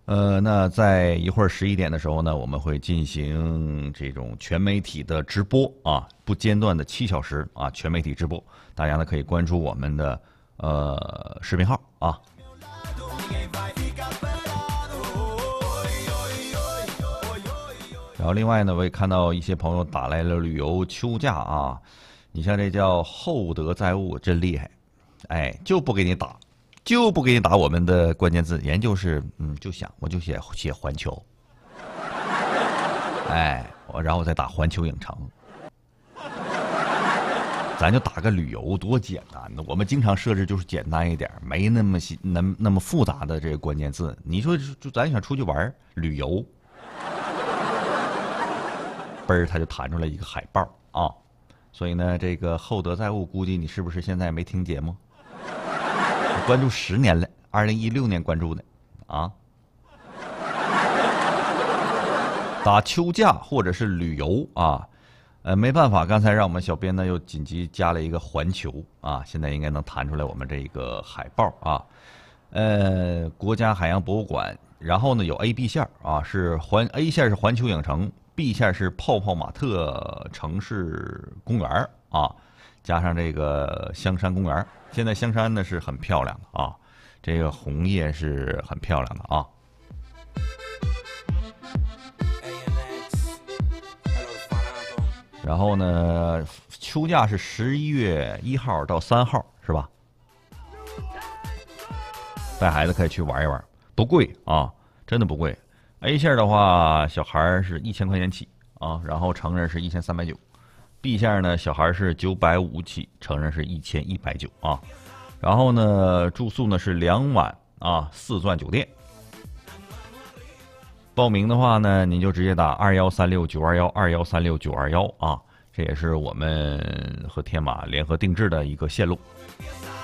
那在一会儿11点的时候呢，我们会进行这种全媒体的直播啊，不间断的7小时啊，全媒体直播，大家呢可以关注我们的视频号啊。然后另外呢，我也看到一些朋友打来了旅游秋假啊，你像这叫厚德载物，真厉害，哎，就不给你打。就不给你打我们的关键字，人就是我就写环球，哎，然后再打环球影城，咱就打个旅游，多简单呢。我们经常设置就是简单一点，没那么那么复杂的这个关键字。你说就咱想出去玩旅游，嘣儿它就弹出来一个海报啊。所以呢，这个厚德载物，估计你是不是现在没听节目？关注10年了，2016年关注的，啊，打秋假或者是旅游啊，没办法，刚才让我们小编呢又紧急加了一个环球啊，现在应该能弹出来我们这个海报啊，国家海洋博物馆，然后呢有 A、B 线啊，是A 线是环球影城，B 线是泡泡玛特城市公园啊。加上这个香山公园，现在香山呢是很漂亮的啊，这个红叶是很漂亮的啊。然后呢，秋假是11月1号到3号，是吧？带孩子可以去玩一玩，不贵啊，真的不贵。A 线的话，小孩是1000块钱起啊，然后成人是1390。B 线呢，小孩是950起，成人是1190啊。然后呢，住宿呢是2晚啊，4钻酒店。报名的话呢，您就直接打21369212136921啊，这也是我们和天马联合定制的一个线路。